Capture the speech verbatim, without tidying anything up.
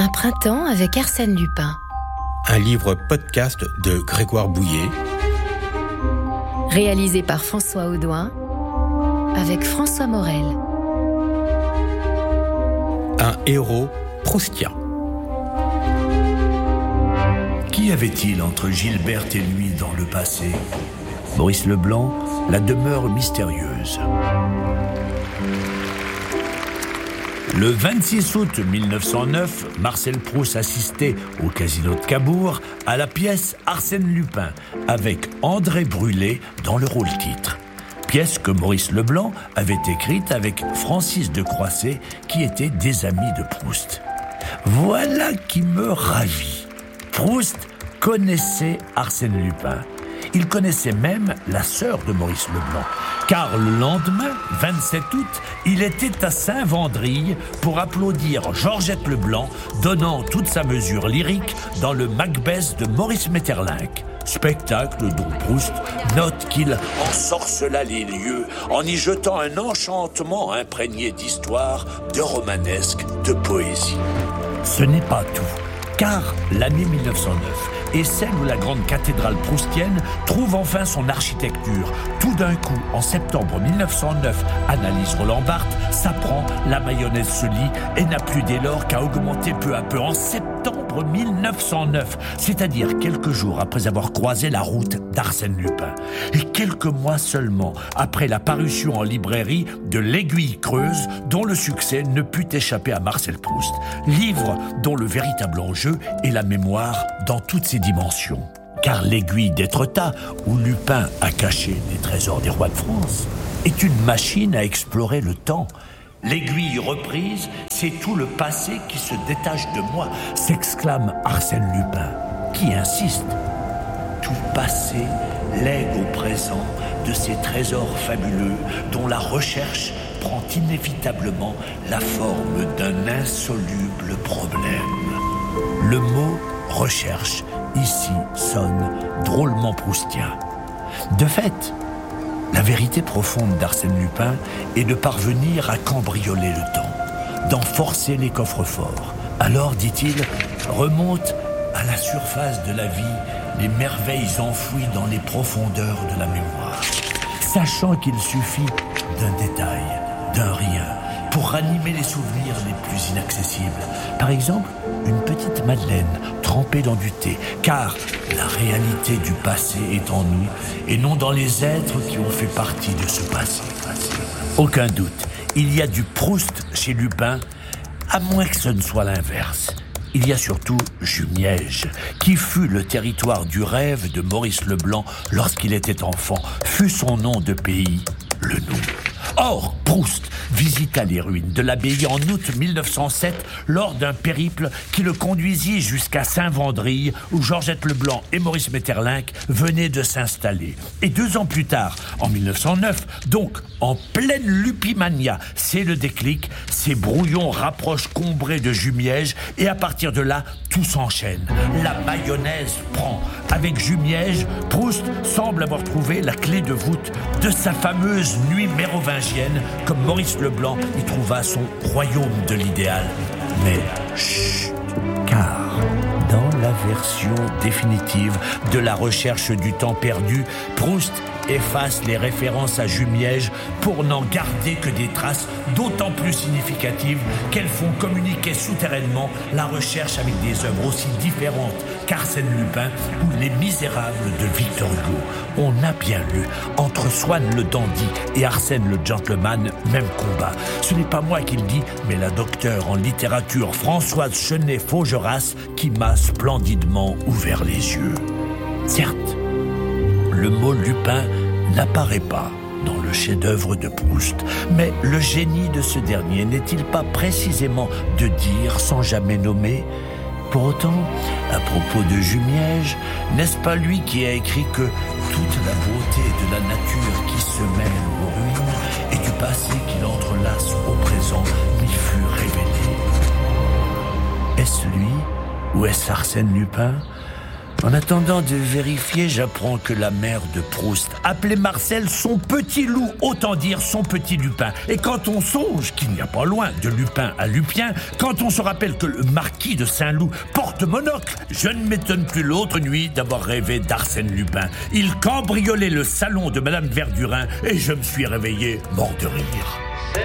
Un printemps avec Arsène Lupin. Un livre podcast de Grégoire Bouillet. Réalisé par François Audouin avec François Morel. Un héros proustien. Qu'y avait-il entre Gilberte et lui dans le passé ? Maurice Leblanc, La demeure mystérieuse. Le vingt-six août mille neuf cent neuf, Marcel Proust assistait au Casino de Cabourg à la pièce Arsène Lupin avec André Brulé dans le rôle-titre. Pièce que Maurice Leblanc avait écrite avec Francis de Croisset, qui était des amis de Proust. Voilà qui me ravit. Proust connaissait Arsène Lupin. Il connaissait même la sœur de Maurice Leblanc, car le lendemain, vingt-sept août, il était à Saint-Vendry pour applaudir Georgette Leblanc, donnant toute sa mesure lyrique dans le Macbeth de Maurice Maeterlinck. Spectacle dont Proust note qu'il ensorcela les lieux en y jetant un enchantement imprégné d'histoire, de romanesque, de poésie. Ce n'est pas tout, car l'année mille neuf cent neuf est celle où la grande cathédrale proustienne trouve enfin son architecture. Tout d'un coup, en septembre mille neuf cent neuf, Annalise Roland-Barthes s'apprend, la mayonnaise se lit et n'a plus dès lors qu'à augmenter peu à peu. En septembre mille neuf cent neuf, c'est-à-dire quelques jours après avoir croisé la route d'Arsène Lupin, et quelques mois seulement après la parution en librairie de L'Aiguille creuse, dont le succès ne put échapper à Marcel Proust, livre dont le véritable enjeu est la mémoire dans toutes ses dimensions. Car l'Aiguille d'Étretat, où Lupin a caché les trésors des rois de France, est une machine à explorer le temps. L'aiguille reprise, c'est tout le passé qui se détache de moi, s'exclame Arsène Lupin, qui insiste. Tout passé lègue au présent de ces trésors fabuleux dont la recherche prend inévitablement la forme d'un insoluble problème. Le mot « recherche » ici sonne drôlement proustien. De fait, la vérité profonde d'Arsène Lupin est de parvenir à cambrioler le temps, d'en forcer les coffres-forts. Alors, dit-il, remonte à la surface de la vie les merveilles enfouies dans les profondeurs de la mémoire, sachant qu'il suffit d'un détail, d'un rien, pour ranimer les souvenirs les plus inaccessibles. Par exemple, une petite madeleine trempée dans du thé, car la réalité du passé est en nous et non dans les êtres qui ont fait partie de ce passé. Aucun doute, il y a du Proust chez Lupin, à moins que ce ne soit l'inverse. Il y a surtout Jumièges, qui fut le territoire du rêve de Maurice Leblanc lorsqu'il était enfant, fut son nom de pays, le nom. Or, Proust visita les ruines de l'abbaye en août mille neuf cent sept lors d'un périple qui le conduisit jusqu'à Saint-Vendry, où Georgette Leblanc et Maurice Maeterlinck venaient de s'installer. Et deux ans plus tard, en mille neuf cent neuf, donc en pleine lupimania, c'est le déclic, ces brouillons rapprochent Combray de Jumièges, et à partir de là, tout s'enchaîne. La mayonnaise prend. Avec Jumièges, Proust semble avoir trouvé la clé de voûte de sa fameuse nuit mérovingienne, comme Maurice Leblanc y trouva son royaume de l'idéal. Mais chut, car dans la version définitive de la recherche du temps perdu, Proust efface les références à Jumièges pour n'en garder que des traces d'autant plus significatives qu'elles font communiquer souterrainement la recherche avec des œuvres aussi différentes qu'Arsène Lupin ou Les Misérables de Victor Hugo. On a bien lu entre Swann le dandy et Arsène le gentleman, même combat. Ce n'est pas moi qui le dis, mais la docteure en littérature Françoise Chenet-Faugeras qui m'a splendidement ouvert les yeux. Certes, le mot Lupin n'apparaît pas dans le chef-d'œuvre de Proust, mais le génie de ce dernier n'est-il pas précisément de dire sans jamais nommer ? Pour autant, à propos de Jumièges, n'est-ce pas lui qui a écrit que toute la beauté de la nature qui se mêle aux ruines et du passé qui l'entrelace au présent lui fut révélée ? Est-ce lui ou est-ce Arsène Lupin ? En attendant de vérifier, j'apprends que la mère de Proust appelait Marcel son petit loup, autant dire son petit Lupin. Et quand on songe qu'il n'y a pas loin de Lupin à Lupien, quand on se rappelle que le marquis de Saint-Loup porte monocle, je ne m'étonne plus l'autre nuit d'avoir rêvé d'Arsène Lupin. Il cambriolait le salon de Madame Verdurin et je me suis réveillé mort de rire.